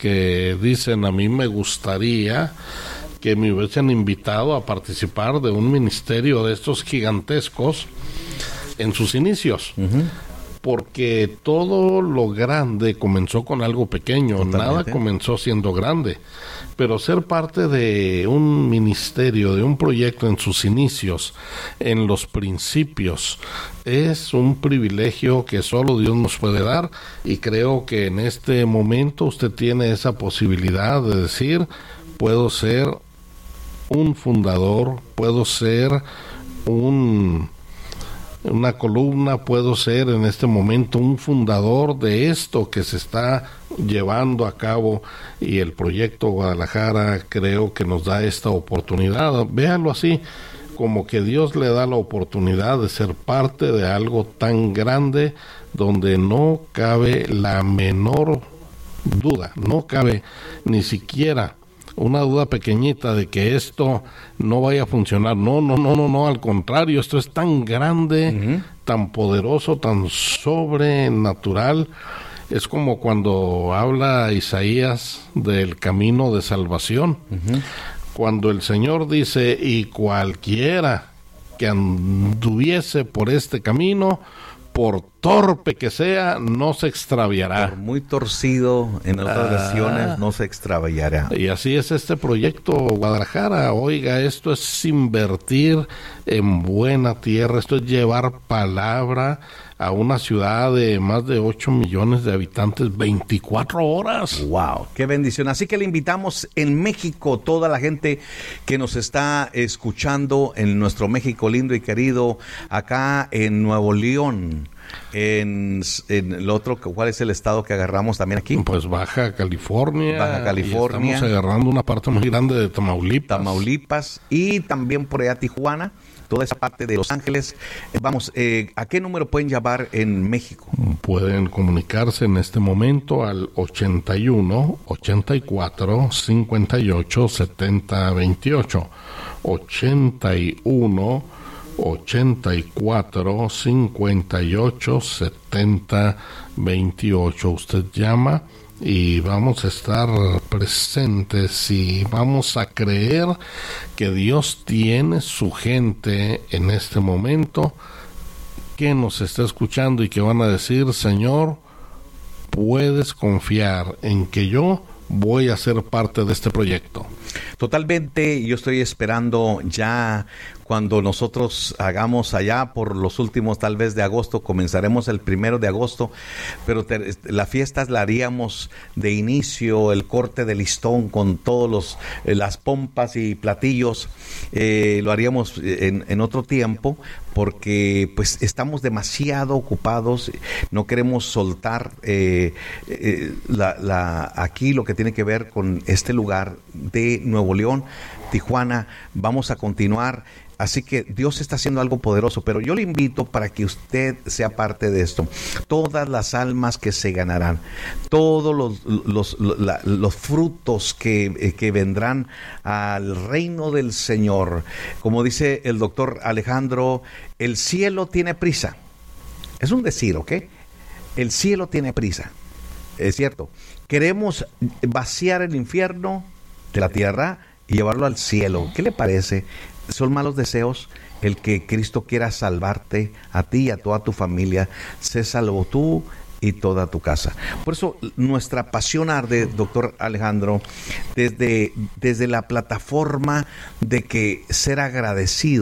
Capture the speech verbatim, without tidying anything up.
que dicen, a mí me gustaría que me hubiesen invitado a participar de un ministerio de estos gigantescos en sus inicios. Uh-huh. Porque todo lo grande comenzó con algo pequeño. Totalmente. Nada comenzó siendo grande. Pero ser parte de un ministerio, de un proyecto en sus inicios, en los principios, es un privilegio que solo Dios nos puede dar, y creo que en este momento usted tiene esa posibilidad de decir, puedo ser un fundador, puedo ser un... una columna, puedo ser en este momento un fundador de esto que se está llevando a cabo, y el proyecto Guadalajara creo que nos da esta oportunidad. Véanlo así, como que Dios le da la oportunidad de ser parte de algo tan grande donde no cabe la menor duda, no cabe ni siquiera una duda pequeñita de que esto no vaya a funcionar. No, no, no, no, no, al contrario, esto es tan grande, uh-huh. tan poderoso, tan sobrenatural. Es como cuando habla Isaías del camino de salvación. Uh-huh. Cuando el Señor dice, y cualquiera que anduviese por este camino, por torpe que sea, no se extraviará. Por muy torcido, en otras ah, versiones, no se extraviará. Y así es este proyecto Guadalajara. Oiga, esto es invertir en buena tierra, esto es llevar palabra a una ciudad de más de ocho millones de habitantes, veinticuatro horas. ¡Wow! ¡Qué bendición! Así que le invitamos en México, toda la gente que nos está escuchando en nuestro México lindo y querido, acá en Nuevo León. En, en el otro, ¿cuál es el estado que agarramos también aquí? Pues Baja California. Baja California. Y estamos agarrando una parte muy grande de Tamaulipas. Tamaulipas y también por allá Tijuana, toda esa parte de Los Ángeles. Vamos, eh, ¿a qué número pueden llamar en México? Pueden comunicarse en este momento al ochenta y uno, ochenta y cuatro, cincuenta y ocho, setenta, veintiocho. ochenta y uno ochenta y cuatro, cincuenta y ocho, setenta, veintiocho. Usted llama y vamos a estar presentes y vamos a creer que Dios tiene su gente en este momento que nos está escuchando y que van a decir, Señor, puedes confiar en que yo voy a ser parte de este proyecto. Totalmente, yo estoy esperando ya cuando nosotros hagamos allá por los últimos tal vez de agosto, comenzaremos el primero de agosto, pero te, la fiesta la haríamos de inicio, el corte de listón con todos los eh, las pompas y platillos, eh, lo haríamos en, en otro tiempo, porque pues estamos demasiado ocupados, no queremos soltar eh, eh, la, la, aquí lo que tiene que ver con este lugar de Nuevo León, Tijuana. Vamos a continuar. Así que Dios está haciendo algo poderoso, pero yo le invito para que usted sea parte de esto. Todas las almas que se ganarán, todos los, los, los, la, los frutos que, que vendrán al reino del Señor. Como dice el doctor Alejandro, el cielo tiene prisa. Es un decir, ¿ok? El cielo tiene prisa. Es cierto. Queremos vaciar el infierno de la tierra y llevarlo al cielo. ¿Qué le parece? Son malos deseos el que Cristo quiera salvarte a ti y a toda tu familia. Sé salvo tú y toda tu casa. Por eso nuestra pasión arde, doctor Alejandro, desde, desde la plataforma de que ser agradecido